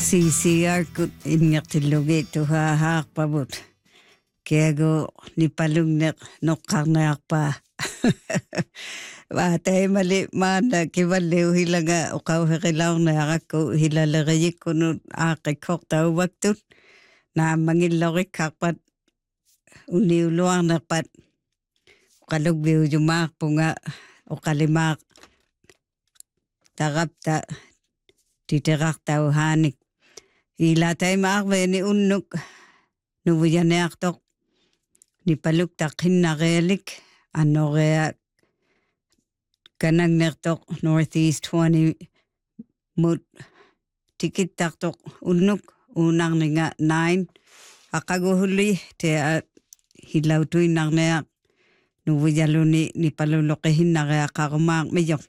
Sisiarkut imngertillugi tuhahaarpavut kiagu nipalungneq noqqarniarpa vaataimali maana kivalliu hilanga uqauheqilaorniaraqku hilaleriikkunut aaqikkortauvaktut naamangillorikkarpat uniuluarnerpat qalugviujumaarpunga uqalimaaq tarapta titerartauhaanik ilataimаарveeni unnuk nuvujaneartoq nipaluktaqinnarialik anorea kanangnertoq Northeast 20 mut tikittartoq unnuk uunarninga 9 aqaguhulli tea hilautuinarnea nuvujaluni nipalulloqihinnariaqarumaaq mijoq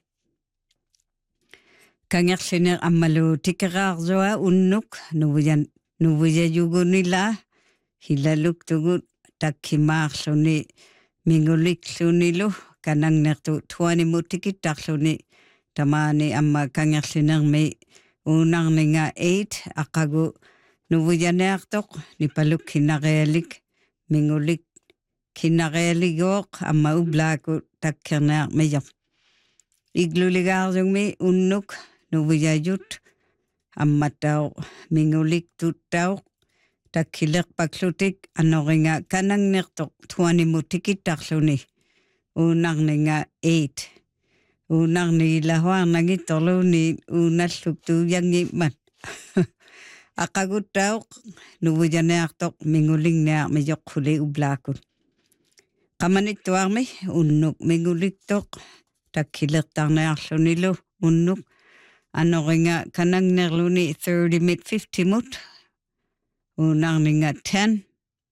kangerliner ammalu tikeraarsuа unnuk nuvujajugunila hilaluktugut takkimaarluni minguliklunilu kanangnertu 20 mutikittarluni tamaani amma kangerlinermi uunarninga 8 aqagu nuvujaneartoq nipalukkinarialik mingulik kinarialigooq amma ublaaku takkernearmijoq igluligaarjungmi unnuk nuvujajut ammatau minguliktuttau takkilerpaklutik anoringa kanangnertoq 20 mutikittarluni uunarninga 8 uunarni ilahuarnangittorluni uunalluktuuyangimat aqaguttauq nuvujaneartoq mingulingnearmijoqhuli ublaakut qamanittuarmi unnuk minguliktoq takkilertarnearlunilu unnuk anoringa kanangnerluni 30 mid 50 mut uunarninga 10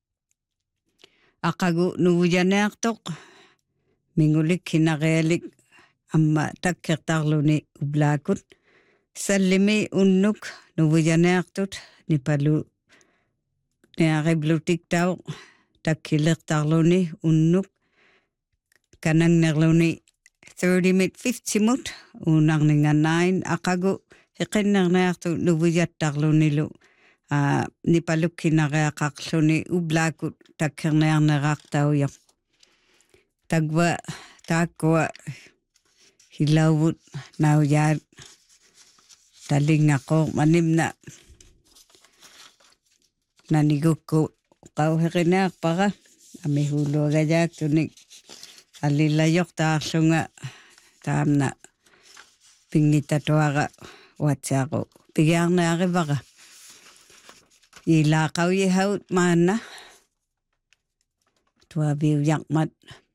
aqagu nuvujaneartoq mingulikkinarialik amma takkertarluni ublaakut sallimi unnuk nuvujaneartut nipalu neariblutiktaw takkilertarluni unnuk kanangnerluni 30 mid 50 mut uunarninga 9 aqagu hiqinnerneartu nuvujattarlunilu nipalukkinariaqarluni ublaakut takkernearnerartaujoq tagwa taakkua hilauvut naujaat talingaqo manimna nanigukku qauheqinaarpara amihuluagajaaktunik allilayortaarlunga taamna pingitatuara watsiaqu pigiarnearivara ilaaqauyihaut maana tuaviuyaqmat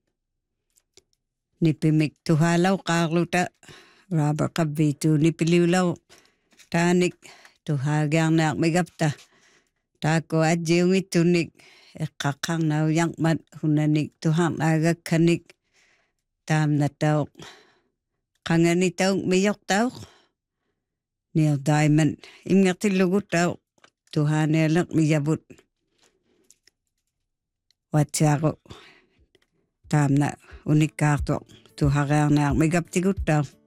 nipimik tuhalau qaarluta raba qabvitu nipiliulau taanik tuhaagiarnearmigapta taakku ajjiungittunik eqqaqqarnauyaqmat hunanik tuharnaagakkanik taamnatauq qanganitauq miyortauq Neil Diamond imngertillugutauq tuhaanialeq miyavut watsiaqu taamna unikkaartoq tuhariarnearmigaptiguttauq